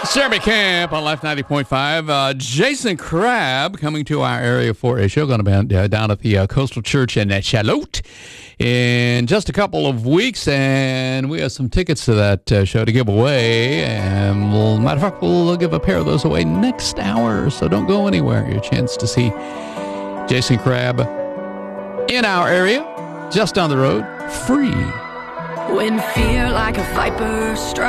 Jeremy Camp on Life 90.5. Jason Crabb coming to our area for a show. Going to be down at the Coastal Church in Charlotte in just a couple of weeks, and we have some tickets to that show to give away. And matter of fact, we'll give a pair of those away next hour, so don't go anywhere. Your chance to see Jason Crabb in our area, just down the road, free. When fear like a viper strikes